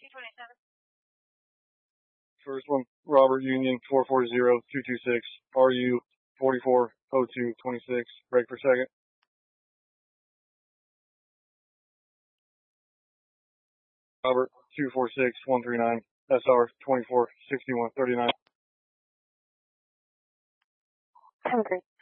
First one, Robert Union 440226, RU 440226, break for second. Robert 246139, SR 246139. Hungry.